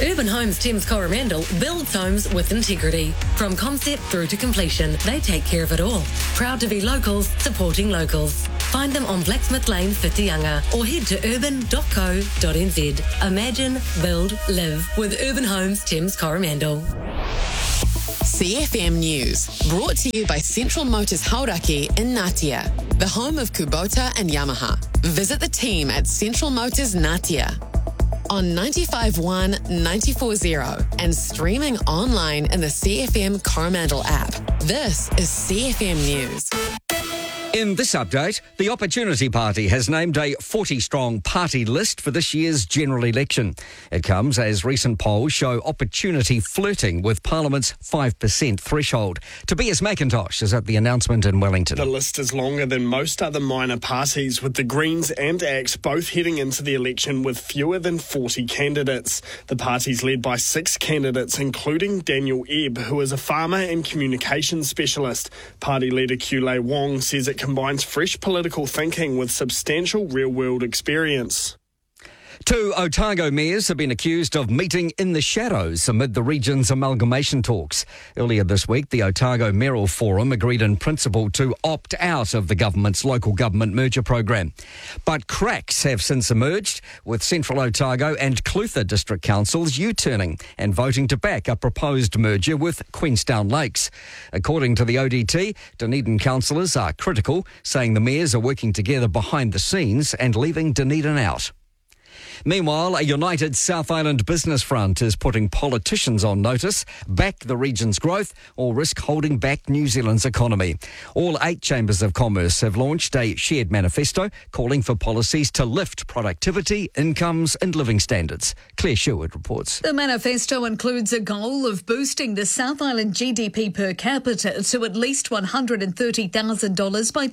Urban Homes Thames Coromandel builds homes with integrity. From concept through to completion, they take care of it all. Proud to be locals, supporting locals. Find them on Blacksmith Lane, Whitianga, or head to urban.co.nz. Imagine, build, live with Urban Homes Thames Coromandel. CFM News, brought to you by Central Motors Hauraki in Ngatea, the home of Kubota and Yamaha. Visit the team at Central Motors Ngatea. On 95.1, 94.0 and streaming online in the CFM Coromandel app. This is CFM News. In this update, the Opportunity Party has named a 40-strong party list for this year's general election. It comes as recent polls show Opportunity flirting with Parliament's 5% threshold. Tobias McIntosh is at the announcement in Wellington. The list is longer than most other minor parties, with the Greens and ACT both heading into the election with fewer than 40 candidates. The party's led by 6 candidates, including Daniel Ebb, who is a farmer and communications specialist. Party leader Kulei Wong says it combines fresh political thinking with substantial real-world experience. 2 Otago mayors have been accused of meeting in the shadows amid the region's amalgamation talks. Earlier this week, the Otago Mayoral Forum agreed in principle to opt out of the government's local government merger program. But cracks have since emerged, with Central Otago and Clutha District Councils U-turning and voting to back a proposed merger with Queenstown Lakes. According to the ODT, Dunedin councillors are critical, saying the mayors are working together behind the scenes and leaving Dunedin out. Meanwhile, a united South Island business front is putting politicians on notice, back the region's growth or risk holding back New Zealand's economy. All 8 chambers of commerce have launched a shared manifesto calling for policies to lift productivity, incomes and living standards. Claire Sherwood reports. The manifesto includes a goal of boosting the South Island GDP per capita to at least $130,000 by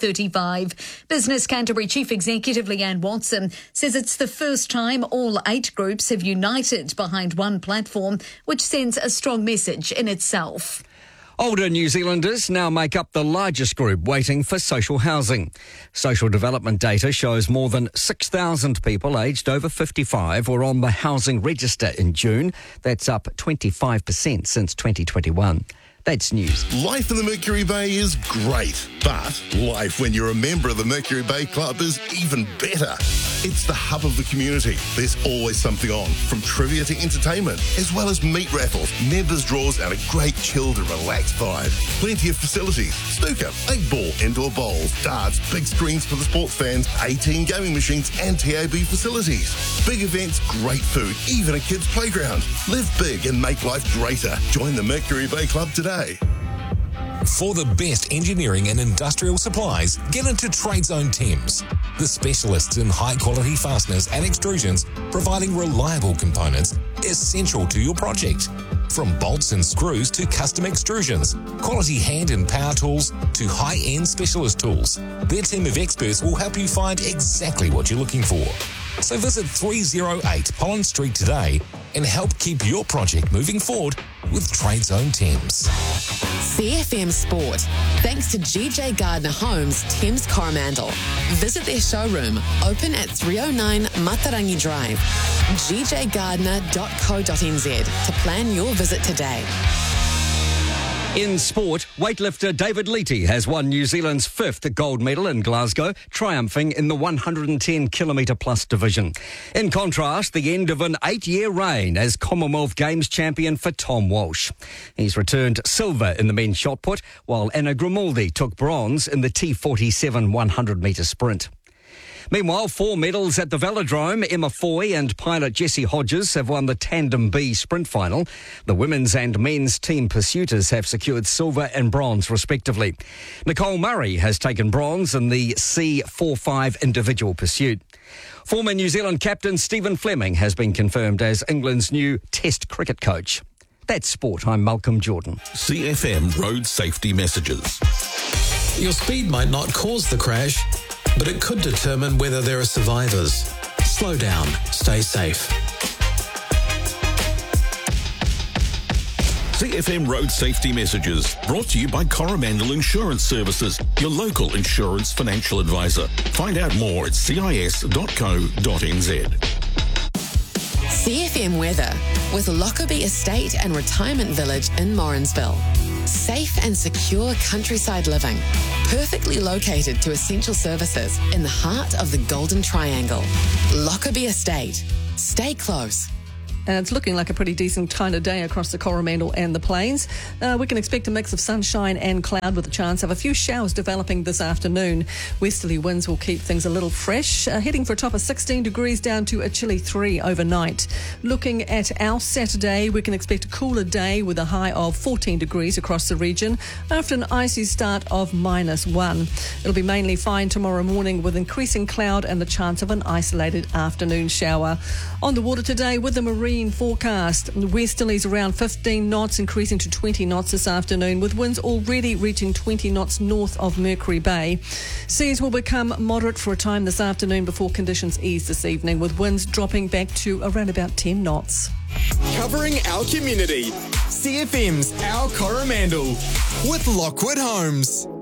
2035. Business Canterbury Chief Executive Leanne Watson says it's the first time all 8 groups have united behind one platform, which sends a strong message in itself. Older New Zealanders now make up the largest group waiting for social housing. Social development data shows more than 6,000 people aged over 55 were on the housing register in June. That's up 25% since 2021. That's news. Life in the Mercury Bay is great, but life when you're a member of the Mercury Bay Club is even better. It's the hub of the community. There's always something on, from trivia to entertainment, as well as meat raffles, members' draws, and a great chilled and relaxed vibe. Plenty of facilities: snooker, 8-ball, indoor bowls, darts, big screens for the sports fans, 18 gaming machines, and TAB facilities. Big events, great food, even a kids' playground. Live big and make life greater. Join the Mercury Bay Club today. For the best engineering and industrial supplies, get into TradeZone Thames, the specialists in high-quality fasteners and extrusions, providing reliable components essential to your project. From bolts and screws to custom extrusions, quality hand and power tools to high-end specialist tools, their team of experts will help you find exactly what you're looking for. So visit 308 Pollen Street today and help keep your project moving forward with TradeZone Thames. CFM Sport, thanks to GJ Gardner Homes Thames Coromandel. Visit their showroom, open at 309 Matarangi Drive, gjgardner.co.nz to plan your visit today. In sport, weightlifter David Leety has won New Zealand's 5th gold medal in Glasgow, triumphing in the 110km plus division. In contrast, the end of an 8-year reign as Commonwealth Games champion for Tom Walsh. He's returned silver in the men's shot put, while Anna Grimaldi took bronze in the T47 100-metre sprint. Meanwhile, 4 medals at the Velodrome. Emma Foy and pilot Jessie Hodges have won the Tandem B sprint final. The women's and men's team pursuiters have secured silver and bronze respectively. Nicole Murray has taken bronze in the C45 individual pursuit. Former New Zealand captain Stephen Fleming has been confirmed as England's new Test cricket coach. That's sport. I'm Malcolm Jordan. CFM Road Safety Messages. Your speed might not cause the crash, but it could determine whether there are survivors. Slow down. Stay safe. CFM Road Safety Messages, brought to you by Coromandel Insurance Services, your local insurance financial advisor. Find out more at cis.co.nz. CFM weather with Lockerbie Estate and Retirement Village in Morrinsville. Safe and secure countryside living, perfectly located to essential services in the heart of the Golden Triangle. Lockerbie Estate. Stay close. And it's looking like a pretty decent kind of day across the Coromandel and the Plains. We can expect a mix of sunshine and cloud with a chance of a few showers developing this afternoon. Westerly winds will keep things a little fresh, heading for a top of 16 degrees down to a chilly 3 overnight. Looking at our Saturday, we can expect a cooler day with a high of 14 degrees across the region after an icy start of -1. It'll be mainly fine tomorrow morning with increasing cloud and the chance of an isolated afternoon shower. On the water today with the marine forecast, westerlies around 15 knots, increasing to 20 knots this afternoon, with winds already reaching 20 knots north of Mercury Bay. Seas will become moderate for a time this afternoon before conditions ease this evening, with winds dropping back to around about 10 knots. Covering our community, CFM's Our Coromandel with Lockwood Homes.